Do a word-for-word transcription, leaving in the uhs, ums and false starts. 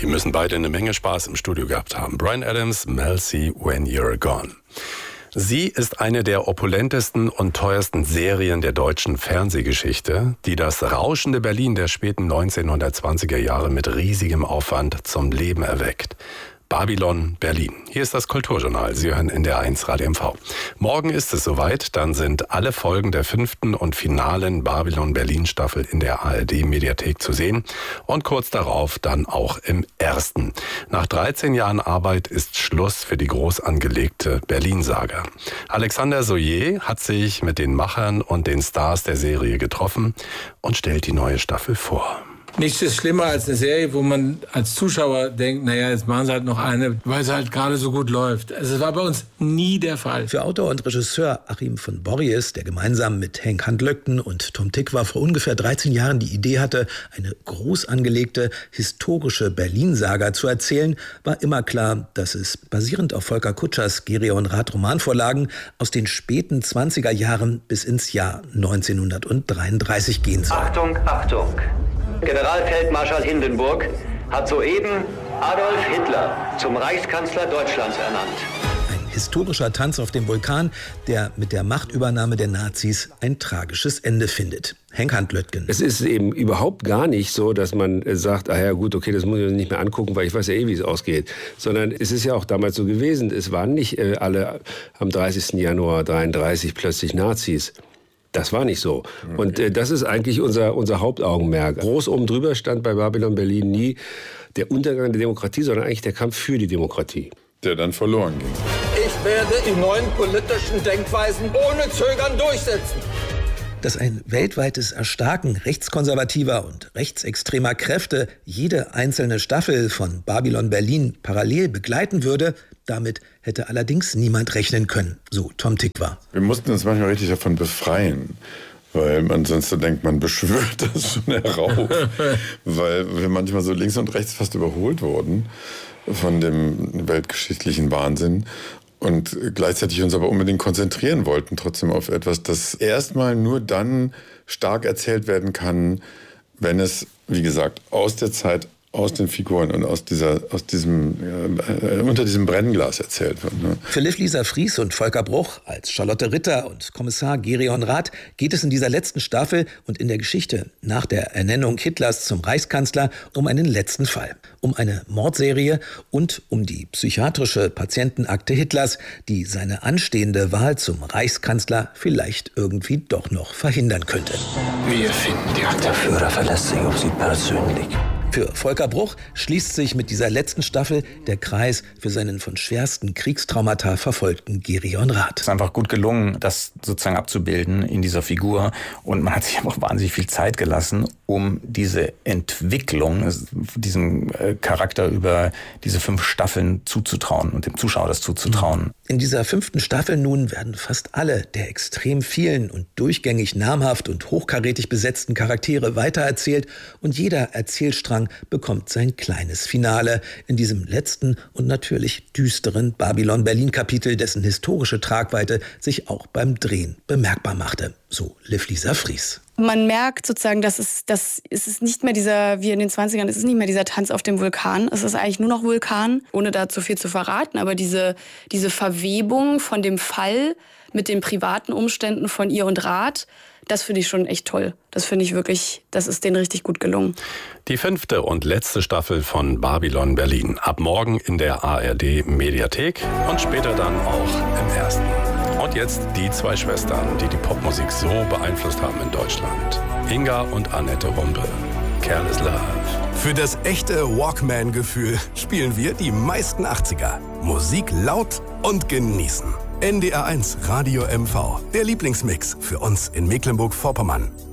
Die müssen beide eine Menge Spaß im Studio gehabt haben. Bryan Adams, Mel C, When You're Gone. Sie ist eine der opulentesten und teuersten Serien der deutschen Fernsehgeschichte, die das rauschende Berlin der späten neunzehnhundertzwanziger Jahre mit riesigem Aufwand zum Leben erweckt. Babylon Berlin. Hier ist das Kulturjournal. Sie hören in der eins Radio M V. Morgen ist es soweit. Dann sind alle Folgen der fünften und finalen Babylon Berlin Staffel in der A R D Mediathek zu sehen. Und kurz darauf dann auch im ersten. Nach dreizehn Jahren Arbeit ist Schluss für die groß angelegte Berlin-Saga. Alexander Soyer hat sich mit den Machern und den Stars der Serie getroffen und stellt die neue Staffel vor. Nichts ist schlimmer als eine Serie, wo man als Zuschauer denkt, naja, jetzt machen sie halt noch eine, weil sie halt gerade so gut läuft. Also, es war bei uns nie der Fall. Für Autor und Regisseur Achim von Borries, der gemeinsam mit Henk Handlöckten und Tom Tykwer vor ungefähr dreizehn Jahren die Idee hatte, eine groß angelegte historische Berlin-Saga zu erzählen, war immer klar, dass es basierend auf Volker Kutschers Gereon Rath Romanvorlagen aus den späten zwanziger Jahren bis ins Jahr neunzehnhundertdreiunddreißig gehen soll. Achtung, Achtung! Generalfeldmarschall Hindenburg hat soeben Adolf Hitler zum Reichskanzler Deutschlands ernannt. Ein historischer Tanz auf dem Vulkan, der mit der Machtübernahme der Nazis ein tragisches Ende findet. Henk Handlöckten. Es ist eben überhaupt gar nicht so, dass man sagt, ah ja gut, okay, das muss ich mir nicht mehr angucken, weil ich weiß ja eh, wie es ausgeht. Sondern es ist ja auch damals so gewesen, es waren nicht äh, alle am dreißigsten Januar dreiunddreißig plötzlich Nazis. Das war nicht so. Okay. Und äh, das ist eigentlich unser, unser Hauptaugenmerk. Groß oben drüber stand bei Babylon Berlin nie der Untergang der Demokratie, sondern eigentlich der Kampf für die Demokratie. Der dann verloren ging. Ich werde die neuen politischen Denkweisen ohne Zögern durchsetzen. Dass ein weltweites Erstarken rechtskonservativer und rechtsextremer Kräfte jede einzelne Staffel von Babylon Berlin parallel begleiten würde, damit hätte allerdings niemand rechnen können, so Tom Tykwer. Wir mussten uns manchmal richtig davon befreien, weil man sonst so denkt, man beschwört das schon herauf, weil wir manchmal so links und rechts fast überholt wurden von dem weltgeschichtlichen Wahnsinn. Und gleichzeitig uns aber unbedingt konzentrieren wollten, trotzdem auf etwas, das erstmal nur dann stark erzählt werden kann, wenn es, wie gesagt, aus der Zeit, aus den Figuren und aus dieser, aus diesem, äh, unter diesem Brennglas erzählt wird. Ne? Für Liv Lisa Fries und Volker Bruch als Charlotte Ritter und Kommissar Gereon Rath geht es in dieser letzten Staffel und in der Geschichte nach der Ernennung Hitlers zum Reichskanzler um einen letzten Fall. Um eine Mordserie und um die psychiatrische Patientenakte Hitlers, die seine anstehende Wahl zum Reichskanzler vielleicht irgendwie doch noch verhindern könnte. Wir finden die Akte. Der Führer verlässt sich auf Sie persönlich. Für Volker Bruch schließt sich mit dieser letzten Staffel der Kreis für seinen von schwersten Kriegstraumata verfolgten Gereon Rath. Es ist einfach gut gelungen, das sozusagen abzubilden in dieser Figur. Und man hat sich aber auch wahnsinnig viel Zeit gelassen, um diese Entwicklung, diesem Charakter über diese fünf Staffeln zuzutrauen und dem Zuschauer das zuzutrauen. In dieser fünften Staffel nun werden fast alle der extrem vielen und durchgängig namhaft und hochkarätig besetzten Charaktere weitererzählt und jeder Erzählstrang bekommt sein kleines Finale in diesem letzten und natürlich düsteren Babylon Berlin Kapitel, dessen historische Tragweite sich auch beim Drehen bemerkbar machte. So Liv Lisa Fries. Man merkt sozusagen, dass es, dass es ist nicht mehr dieser, wie in den zwanzigern, es ist nicht mehr dieser Tanz auf dem Vulkan. Es ist eigentlich nur noch Vulkan, ohne da zu viel zu verraten. Aber diese, diese Verwebung von dem Fall mit den privaten Umständen von ihr und Rath, das finde ich schon echt toll. Das finde ich wirklich, das ist denen richtig gut gelungen. Die fünfte und letzte Staffel von Babylon Berlin. Ab morgen in der A R D Mediathek und später dann auch im ersten. Und jetzt die zwei Schwestern, die die Popmusik so beeinflusst haben in Deutschland. Inga und Annette Humpe. Careless Love. Für das echte Walkman-Gefühl spielen wir die meisten achtziger. Musik laut und genießen. N D R eins Radio M V. Der Lieblingsmix für uns in Mecklenburg-Vorpommern.